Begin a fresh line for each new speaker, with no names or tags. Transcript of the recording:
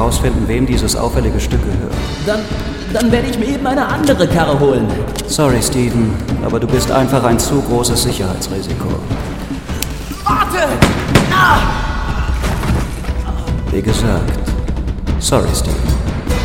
herausfinden, wem dieses auffällige Stück gehört.
Dann werde ich mir eben eine andere Karre holen.
Sorry, Steven, aber du bist einfach ein zu großes Sicherheitsrisiko.
Warte! Ah!
Wie gesagt, sorry, Steven.